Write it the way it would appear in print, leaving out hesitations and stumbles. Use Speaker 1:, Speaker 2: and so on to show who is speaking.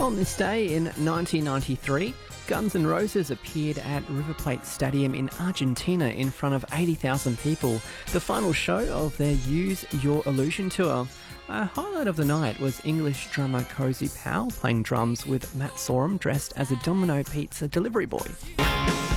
Speaker 1: On this day in 1993, Guns N' Roses appeared at River Plate Stadium in Argentina in front of 80,000 people, the final show of their Use Your Illusion tour. A highlight of the night was English drummer Cozy Powell playing drums with Matt Sorum dressed as a Domino Pizza delivery boy.